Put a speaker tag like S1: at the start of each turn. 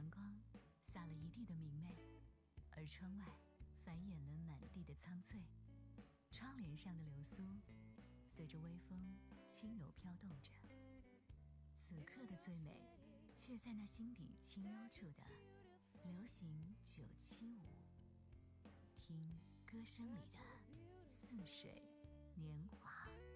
S1: 阳光洒了一地的明媚，而窗外繁衍了满地的苍翠。窗帘上的流苏随着微风轻柔飘动着，此刻的最美却在那心底清幽处的流行975，听歌声里的似水年华。